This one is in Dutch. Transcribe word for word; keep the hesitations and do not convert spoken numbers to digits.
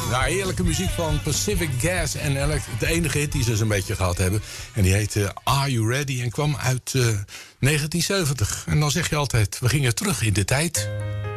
Nou, heerlijke muziek van Pacific Gas en Electric. De enige hit die ze zo'n beetje gehad hebben. En die heette Are You Ready? En kwam uit uh, negentien zeventig. En dan zeg je altijd, we gingen terug in de tijd.